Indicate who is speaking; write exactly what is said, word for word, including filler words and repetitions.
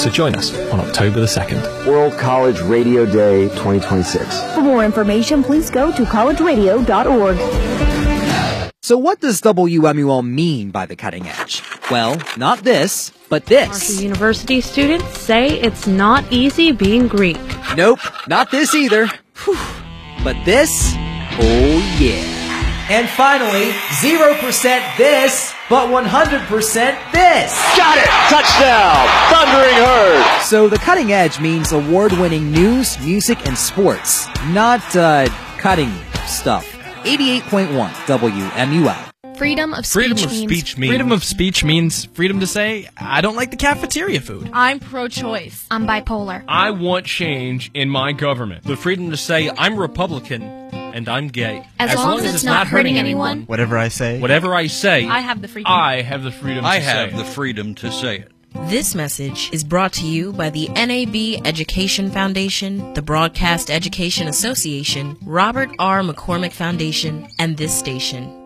Speaker 1: So join us on October the second.
Speaker 2: World College Radio Day twenty twenty-six.
Speaker 3: For more information, please go to college radio dot org.
Speaker 4: So what does W M U L mean by the cutting edge? Well, not this, but this.
Speaker 5: Marshall University students say it's not easy being Greek.
Speaker 4: Nope, not this either. Whew. But this, oh yeah. And finally, zero percent this, but one hundred percent this.
Speaker 6: Got it! Touchdown! Thundering Herd!
Speaker 4: So the cutting edge means award-winning news, music, and sports. Not, uh, cutting stuff. eighty-eight point one W M U L.
Speaker 7: Freedom of speech
Speaker 8: freedom of
Speaker 7: means
Speaker 8: speech means freedom of speech means freedom to say I don't like the cafeteria food.
Speaker 7: I'm pro-choice. I'm bipolar.
Speaker 9: I want change in my government. The freedom to say I'm Republican and I'm gay.
Speaker 7: As, as long, long as, as it's not hurting anyone. anyone.
Speaker 8: Whatever I say.
Speaker 9: Whatever I say.
Speaker 7: I have the freedom.
Speaker 9: I have the freedom
Speaker 10: I
Speaker 9: to say.
Speaker 10: I have the freedom to say it.
Speaker 11: This message is brought to you by the N A B Education Foundation, the Broadcast Education Association, Robert R. McCormick Foundation, and this station.